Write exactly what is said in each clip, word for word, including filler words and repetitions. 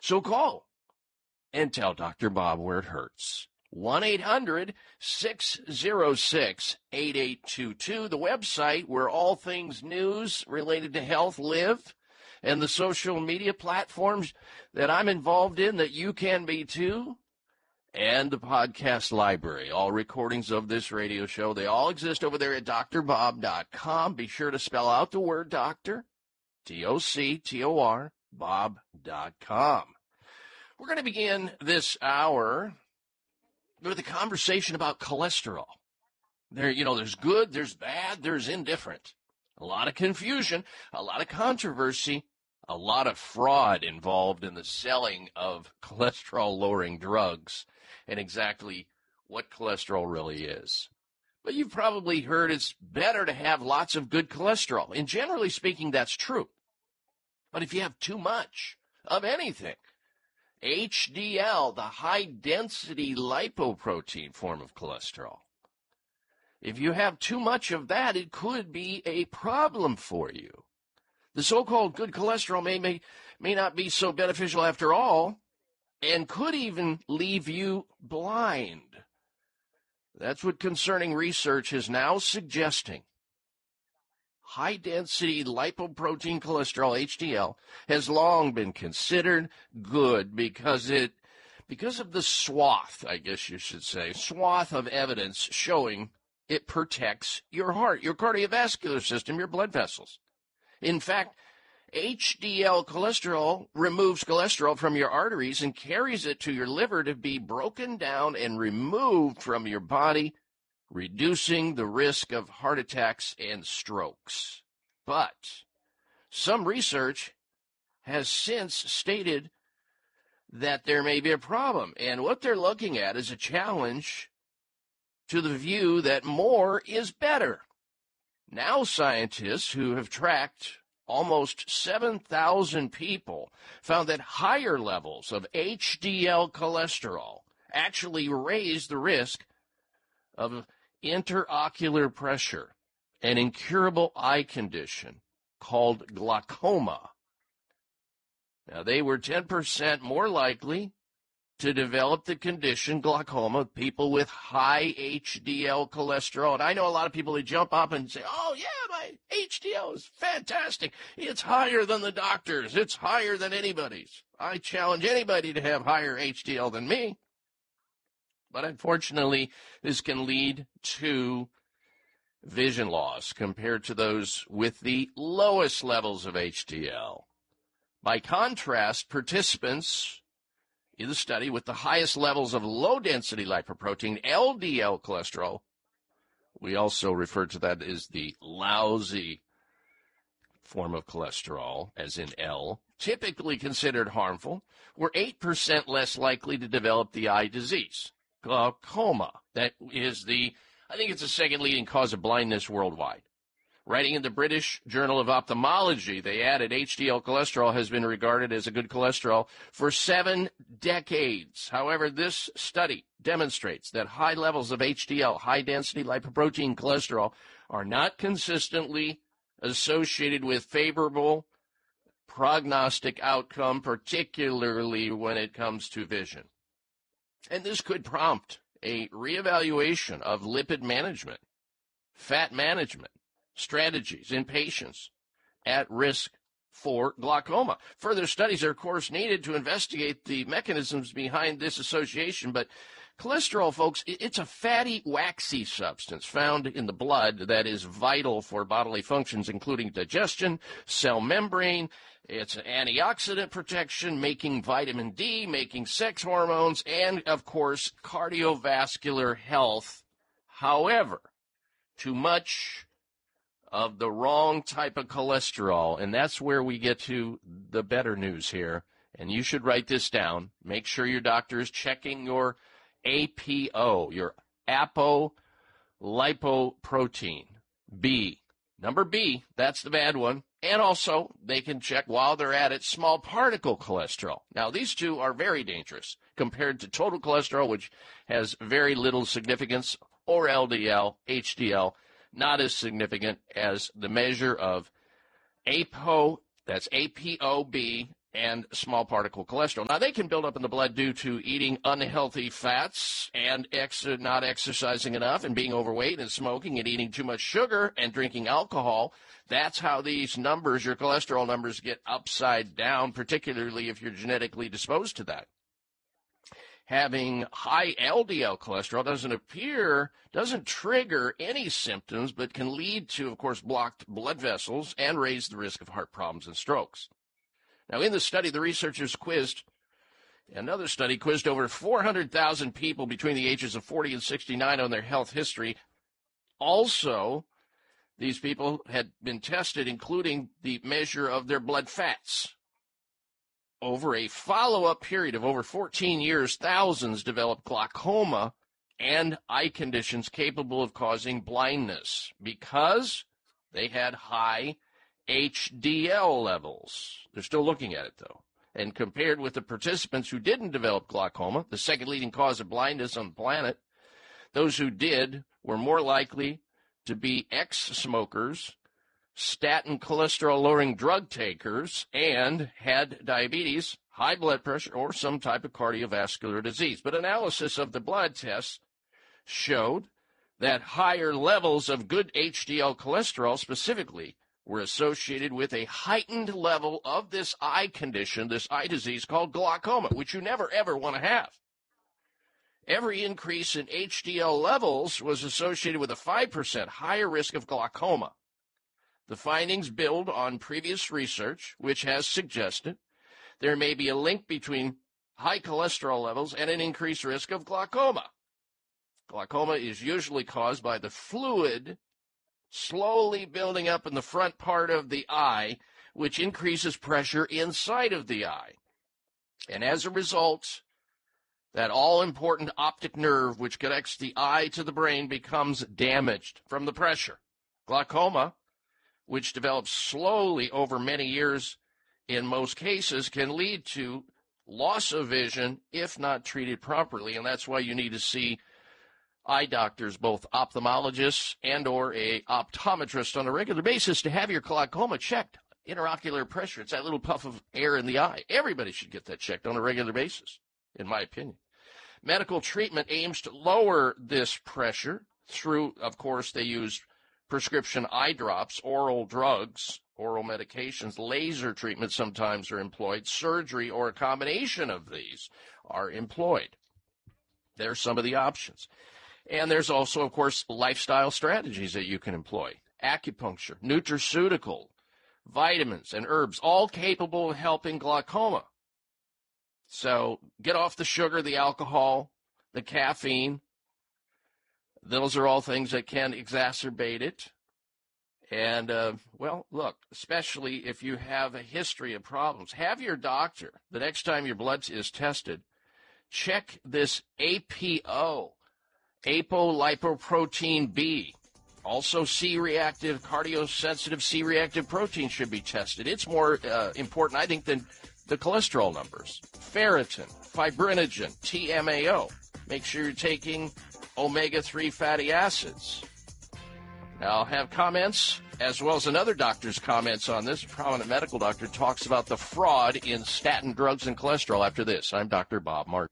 So call and tell Doctor Bob where it hurts. one eight hundred six oh six eight eight two two, the website where all things news related to health live, and the social media platforms that I'm involved in that you can be too, and the podcast library. All recordings of this radio show, they all exist over there at D R bob dot com. Be sure to spell out the word doctor, D O C T O R, bob dot com. We're going to begin this hour with a conversation about cholesterol. There, you know, there's good, there's bad, there's indifferent. A lot of confusion, a lot of controversy, a lot of fraud involved in the selling of cholesterol-lowering drugs and exactly what cholesterol really is. But you've probably heard it's better to have lots of good cholesterol. And generally speaking, that's true. But if you have too much of anything, H D L, the high-density lipoprotein form of cholesterol, if you have too much of that, it could be a problem for you. The so-called good cholesterol may, may, may not be so beneficial after all, and could even leave you blind. That's what concerning research is now suggesting. High-density lipoprotein cholesterol, H D L, has long been considered good because it, because of the swath, I guess you should say, swath of evidence showing it protects your heart, your cardiovascular system, your blood vessels. In fact, H D L cholesterol removes cholesterol from your arteries and carries it to your liver to be broken down and removed from your body, reducing the risk of heart attacks and strokes. But some research has since stated that there may be a problem, and what they're looking at is a challenge to the view that more is better. Now scientists who have tracked almost seven thousand people found that higher levels of H D L cholesterol actually raise the risk of intraocular pressure, an incurable eye condition called glaucoma. Now, they were ten percent more likely to develop the condition glaucoma, people with high H D L cholesterol. And I know a lot of people who jump up and say, oh, yeah, my H D L is fantastic. It's higher than the doctor's. It's higher than anybody's. I challenge anybody to have higher H D L than me. But unfortunately, this can lead to vision loss compared to those with the lowest levels of H D L. By contrast, participants in the study with the highest levels of low-density lipoprotein, L D L cholesterol, we also refer to that as the lousy form of cholesterol, as in L, typically considered harmful, were eight percent less likely to develop the eye disease, glaucoma. That is the, I think it's the second leading cause of blindness worldwide. Writing in the British Journal of Ophthalmology, they added H D L cholesterol has been regarded as a good cholesterol for seven decades. However, this study demonstrates that high levels of H D L, high-density lipoprotein cholesterol, are not consistently associated with favorable prognostic outcome, particularly when it comes to vision. And this could prompt a reevaluation of lipid management, fat management, strategies in patients at risk for glaucoma. Further studies are, of course, needed to investigate the mechanisms behind this association, but cholesterol, folks, it's a fatty, waxy substance found in the blood that is vital for bodily functions, including digestion, cell membrane. It's an antioxidant protection, making vitamin D, making sex hormones, and, of course, cardiovascular health. However, too much of the wrong type of cholesterol, and that's where we get to the better news here, and you should write this down. Make sure your doctor is checking your A P O, your apolipoprotein B. Number B, that's the bad one. And also, they can check while they're at it small particle cholesterol. Now, these two are very dangerous compared to total cholesterol, which has very little significance, or L D L, H D L, not as significant as the measure of A P O, that's A P O B, and small particle cholesterol. Now, they can build up in the blood due to eating unhealthy fats and ex- not exercising enough and being overweight and smoking and eating too much sugar and drinking alcohol. That's how these numbers, your cholesterol numbers, get upside down, particularly if you're genetically disposed to that. Having high L D L cholesterol doesn't appear, doesn't trigger any symptoms, but can lead to, of course, blocked blood vessels and raise the risk of heart problems and strokes. Now, in the study, the researchers quizzed, another study quizzed over four hundred thousand people between the ages of forty and sixty-nine on their health history. Also, these people had been tested, including the measure of their blood fats. Over a follow-up period of over fourteen years, thousands developed glaucoma and eye conditions capable of causing blindness because they had high H D L levels. They're still looking at it, though. And compared with the participants who didn't develop glaucoma, the second leading cause of blindness on the planet, those who did were more likely to be ex-smokers, statin cholesterol-lowering drug takers, and had diabetes, high blood pressure, or some type of cardiovascular disease. But analysis of the blood tests showed that higher levels of good H D L cholesterol specifically were associated with a heightened level of this eye condition, this eye disease called glaucoma, which you never, ever want to have. Every increase in H D L levels was associated with a five percent higher risk of glaucoma. The findings build on previous research, which has suggested there may be a link between high cholesterol levels and an increased risk of glaucoma. Glaucoma is usually caused by the fluid slowly building up in the front part of the eye, which increases pressure inside of the eye. And as a result, that all-important optic nerve which connects the eye to the brain becomes damaged from the pressure. Glaucoma, which develops slowly over many years in most cases, can lead to loss of vision if not treated properly, and that's why you need to see eye doctors, both ophthalmologists and or a optometrist on a regular basis to have your glaucoma checked. Interocular pressure, it's that little puff of air in the eye. Everybody should get that checked on a regular basis, in my opinion. Medical treatment aims to lower this pressure through, of course, they use prescription eye drops, oral drugs, oral medications, laser treatment sometimes are employed, surgery or a combination of these are employed. There's some of the options. And there's also, of course, lifestyle strategies that you can employ. Acupuncture, nutraceutical, vitamins, and herbs, all capable of helping glaucoma. So get off the sugar, the alcohol, the caffeine. Those are all things that can exacerbate it. And, uh, well, look, especially if you have a history of problems, have your doctor, the next time your blood is tested, check this A P O, apolipoprotein B. Also, C-reactive, cardiosensitive C-reactive protein should be tested. It's more uh, important, I think, than the cholesterol numbers. Ferritin, fibrinogen, T M A O. Make sure you're taking omega three fatty acids. Now, I'll have comments, as well as another doctor's comments on this. A prominent medical doctor talks about the fraud in statin drugs and cholesterol after this. I'm Doctor Bob Martin.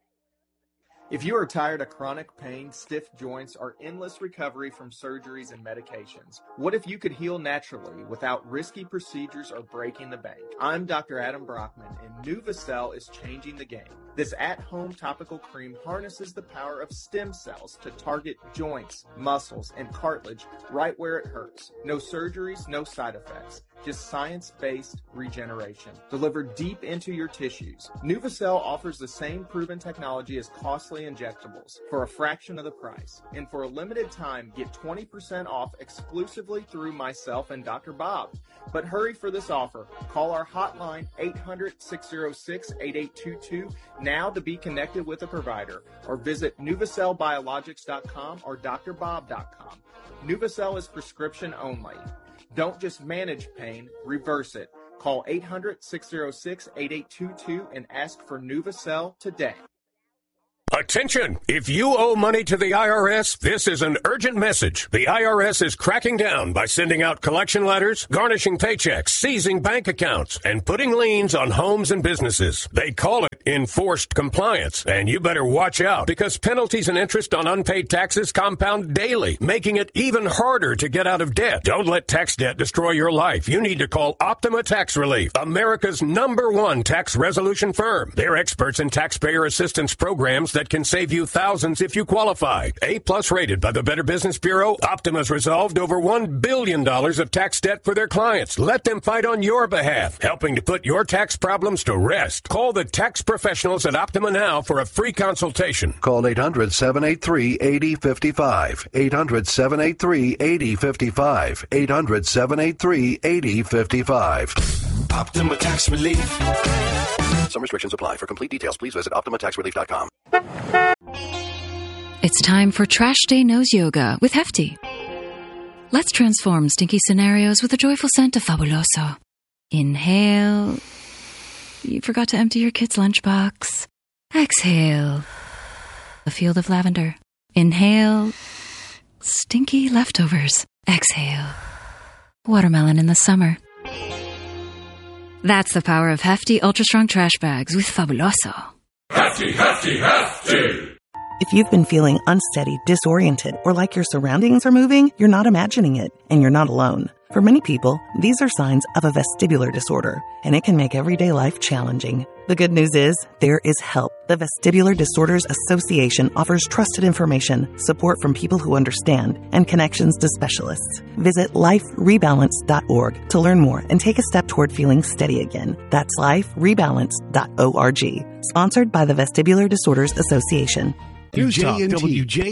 If you are tired of chronic pain, stiff joints, or endless recovery from surgeries and medications, what if you could heal naturally without risky procedures or breaking the bank? I'm Doctor Adam Brockman, and NuvaCell is changing the game. This at-home topical cream harnesses the power of stem cells to target joints, muscles, and cartilage right where it hurts. No surgeries, no side effects. Just science-based regeneration delivered deep into your tissues. NuvaCell offers the same proven technology as costly injectables for a fraction of the price. And for a limited time, get twenty percent off exclusively through myself and Doctor Bob. But hurry for this offer. Call our hotline eight hundred, six oh six, eight eight two two now to be connected with a provider, or visit Nuvacell Biologics dot com or D R Bob dot com. NuvaCell is prescription only. Don't just manage pain, reverse it. Call eight hundred, six oh six, eight eight two two and ask for NuvaCell today. Attention! If you owe money to the I R S, this is an urgent message. The I R S is cracking down by sending out collection letters, garnishing paychecks, seizing bank accounts, and putting liens on homes and businesses. They call it enforced compliance, and you better watch out because penalties and interest on unpaid taxes compound daily, making it even harder to get out of debt. Don't let tax debt destroy your life. You need to call Optima Tax Relief, America's number one tax resolution firm. They're experts in taxpayer assistance programs that can save you thousands if you qualify. A-plus rated by the Better Business Bureau, Optima's resolved over one billion dollars of tax debt for their clients. Let them fight on your behalf, helping to put your tax problems to rest. Call the tax professionals at Optima now for a free consultation. Call eight hundred, seven eight three, eight zero five five. eight hundred, seven eight three, eight zero five five. eight hundred, seven eight three, eight zero five five. Optima Tax Relief. Some restrictions apply. For complete details, please visit Optima Tax Relief dot com. It's time for Trash Day Nose Yoga with Hefty. Let's transform stinky scenarios with the joyful scent of Fabuloso. Inhale. You forgot to empty your kid's lunchbox. Exhale. A field of lavender. Inhale. Stinky leftovers. Exhale. Watermelon in the summer. That's the power of Hefty Ultra Strong Trash Bags with Fabuloso. Hefty, hefty, hefty! If you've been feeling unsteady, disoriented, or like your surroundings are moving, you're not imagining it, and you're not alone. For many people, these are signs of a vestibular disorder, and it can make everyday life challenging. The good news is, there is help. The Vestibular Disorders Association offers trusted information, support from people who understand, and connections to specialists. Visit life rebalance dot org to learn more and take a step toward feeling steady again. That's life rebalance dot org. Sponsored by the Vestibular Disorders Association. News Talk W J